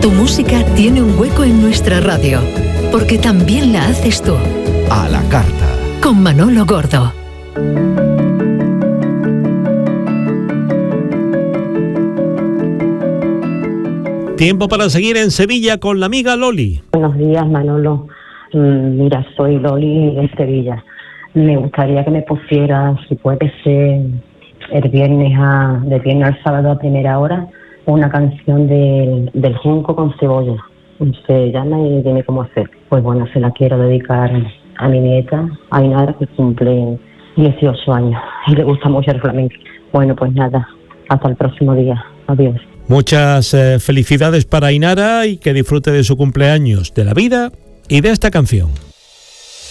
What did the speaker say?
Tu música tiene un hueco en nuestra radio, porque también la haces tú. A la carta. Con Manolo Gordo. Tiempo para seguir en Sevilla con la amiga Loli. Buenos días, Manolo. Mira, soy Loli de Sevilla. Me gustaría que me pusieras, si puede ser, de viernes al sábado a primera hora, una canción del Junco con Cebolla. Se llama y dime cómo hacer. Pues bueno, se la quiero dedicar a mi nieta, Ainara, que cumple 18 años y le gusta mucho el flamenco. Bueno, pues nada, hasta el próximo día. Adiós. Muchas felicidades para Ainara y que disfrute de su cumpleaños, de la vida y de esta canción.